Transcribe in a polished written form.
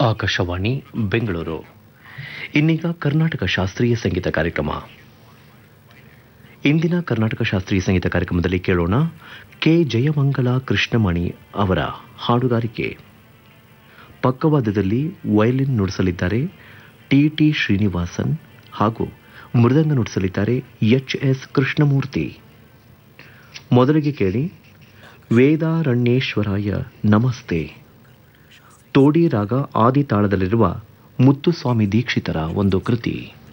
ಆಕಾಶವಾಣಿ ಬೆಂಗಳೂರು. ಇನ್ನೀಗ ಕರ್ನಾಟಕ ಶಾಸ್ತ್ರೀಯ ಸಂಗೀತ ಕಾರ್ಯಕ್ರಮ. ಇಂದಿನ ಕರ್ನಾಟಕ ಶಾಸ್ತ್ರೀಯ ಸಂಗೀತ ಕಾರ್ಯಕ್ರಮದಲ್ಲಿ ಕೇಳೋಣ ಕೆ ಜಯಮಂಗಲ ಕೃಷ್ಣಮಣಿ ಅವರ ಹಾಡುಗಾರಿಕೆ. ಪಕ್ಕವಾದ್ಯದಲ್ಲಿ ವಯಲಿನ್ ನುಡಿಸಲಿದ್ದಾರೆ ಟಿ ಶ್ರೀನಿವಾಸನ್ ಹಾಗೂ ಮೃದಂಗ ನುಡಿಸಲಿದ್ದಾರೆ ಎಚ್ ಕೃಷ್ಣಮೂರ್ತಿ. ಮೊದಲಿಗೆ ಕೇಳಿ ವೇದಾರಣ್ಯೇಶ್ವರಾಯ ನಮಸ್ತೆ. ತೋಡಿ ರಾಗ ಆದಿ ತಾಳದಲ್ಲಿರುವ ಮುತ್ತುಸ್ವಾಮಿ ದೀಕ್ಷಿತರ ಒಂದು ಕೃತಿ.